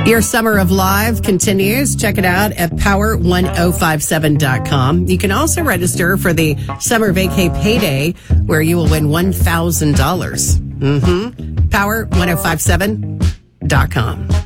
Your Summer of Live continues. Check it out at power1057.com. You can also register for the Summer Vacay Payday, where you will win $1,000. Power1057.com.